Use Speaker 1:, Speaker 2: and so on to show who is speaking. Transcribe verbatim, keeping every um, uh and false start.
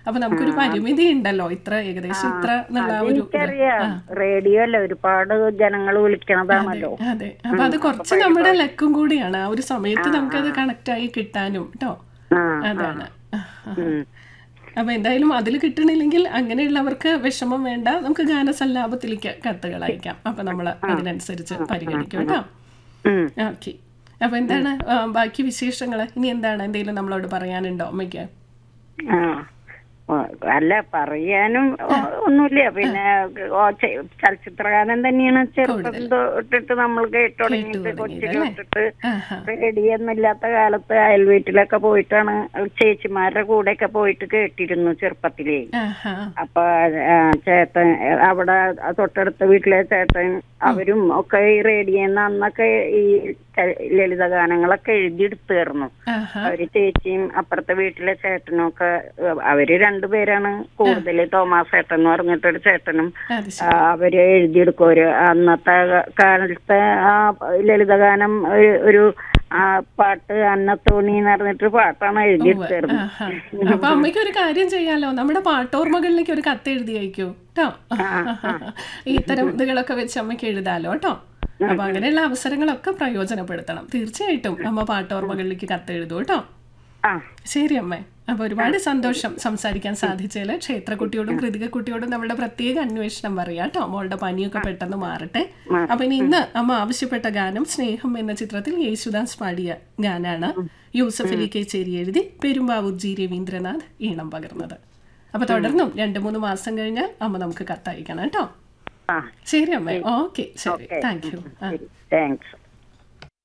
Speaker 1: അപ്പൊ നമുക്കൊരു പരിമിതി ഉണ്ടല്ലോ, ഇത്ര ഏകദേശം ഇത്ര എന്നുള്ള ആ ഒരു ഇത്.
Speaker 2: എനിക്കറിയാം, റേഡിയോ അല്ല, ഒരുപാട് ജനങ്ങൾ വിളിക്കണതാണല്ലോ.
Speaker 1: അതെ, അപ്പൊ അത് കുറച്ച് നമ്മുടെ ലക്കും കൂടിയാണ്, ആ ഒരു സമയത്ത് നമുക്കത് കണക്ട് ആയി കിട്ടാനും കേട്ടോ.
Speaker 2: ആ,
Speaker 1: അതാണ്.
Speaker 2: ഉം.
Speaker 1: അപ്പൊ എന്തായാലും അതിൽ കിട്ടണില്ലെങ്കിൽ അങ്ങനെയുള്ളവർക്ക് വിഷമം വേണ്ട, നമുക്ക് ഗാനസല്ലാപത്തിലേക്ക് കത്തുകൾ അയക്കാം. അപ്പൊ നമ്മൾ അതിനനുസരിച്ച് പരിഗണിക്കും കേട്ടോ.
Speaker 2: ഉം.
Speaker 1: ഓക്കെ. അപ്പൊ എന്താണ് ആ, ബാക്കി വിശേഷങ്ങൾ? ഇനി എന്താണ് എന്തെങ്കിലും നമ്മളോട് പറയാനുണ്ടോ അമ്മയ്ക്ക്?
Speaker 2: ആ, ഓ, അല്ല പറയാനും ഒ- ഒന്നുമില്ല. പിന്നെ ഓ, ചെ- ചലച്ചിത്രഗാനം തന്നെയാണ് ചെറുപ്പം തൊട്ടിട്ട് നമ്മൾ കേട്ടു തുടങ്ങിയിട്ട്, കൊച്ചു തൊട്ടിട്ട്.
Speaker 1: ആഹാ.
Speaker 2: റേഡിയൊന്നും ഇല്ലാത്ത കാലത്ത് അയൽവീട്ടിലൊക്കെ പോയിട്ടാണ് ചേച്ചിമാരുടെ കൂടെയൊക്കെ പോയിട്ട് കേട്ടിരുന്നു ചെറുപ്പത്തിലേ.
Speaker 1: ആഹാ.
Speaker 2: അപ്പൊ ആ, ചേട്ടൻ അവിടെ തൊട്ടടുത്ത വീട്ടിലെ ചേട്ടൻ അവരും ഒക്കെ ഈ റേഡിയോന്ന് അന്നൊക്കെ ഈ ച- ലളിതഗാനങ്ങളൊക്കെ എഴുതിയെടുത്തായിരുന്നു.
Speaker 1: ആഹാ.
Speaker 2: അവര് ചേച്ചിയും അപ്പുറത്തെ വീട്ടിലെ ചേട്ടനും ഒക്കെ, ഏഹ്, അവര് രണ്ടുപേരാണ് കൂടുതൽ. തോമാസ് ചേട്ടൻ എന്ന് പറഞ്ഞിട്ടൊരു ചേട്ടനും
Speaker 1: അത്
Speaker 2: ആ, അവര് എഴുതിയെടുക്കും. ഒരു അന്നത്തെ കാലത്തെ ആ ലളിതഗാനം ഒരു- ഒരു ആ പാട്ട് അന്നത്തോണി എന്ന് പറഞ്ഞിട്ട് പാട്ടാണ് എഴുതിയെടുത്തായിരുന്നു.
Speaker 1: ആഹാ. അപ്പൊ അമ്മയ്ക്ക് ഒരു കാര്യം ചെയ്യാലോ, നമ്മുടെ പാട്ടോർമ്മകളിലേക്ക് ഒരു കത്ത് എഴുതി അയക്കൂ കേട്ടോ. ഇത്തരം ഇതുകളൊക്കെ വെച്ച് അമ്മയ്ക്ക് എഴുതാലോ കേട്ടോ. അപ്പൊ അങ്ങനെയുള്ള അവസരങ്ങളൊക്കെ പ്രയോജനപ്പെടുത്തണം. തീർച്ചയായിട്ടും അമ്മ പാട്ടോർമ്മകളിലേക്ക് കത്ത് എഴുതൂ കേട്ടോ.
Speaker 2: ആ,
Speaker 1: ശരി അമ്മേ. അപ്പൊ ഒരുപാട് സന്തോഷം സംസാരിക്കാൻ സാധിച്ചതില്. ക്ഷേത്രക്കുട്ടിയോടും കൃതികക്കുട്ടിയോടും നമ്മുടെ പ്രത്യേക അന്വേഷണം പറയാം കേട്ടോ. മോളുടെ പനിയൊക്കെ പെട്ടെന്ന് മാറട്ടെ. അപ്പൊ ഇനി ഇന്ന് അമ്മ ആവശ്യപ്പെട്ട ഗാനം സ്നേഹം എന്ന ചിത്രത്തിൽ യേശുദാസ് പാടിയ ഗാനാണ്. യൂസഫ് അലി കേച്ചേരി എഴുതി, പെരുമ്പാവൂർ ജി രവീന്ദ്രനാഥ് ഈണം പകർന്നത്. അപ്പൊ തുടർന്നും രണ്ടു മൂന്ന് മാസം കഴിഞ്ഞാൽ അമ്മ നമുക്ക് കത്തയക്കണം കേട്ടോ.
Speaker 2: ആ,
Speaker 1: ശരി അമ്മേ. ഓക്കെ, ശരി, താങ്ക് യു.
Speaker 2: താങ്ക്സ്.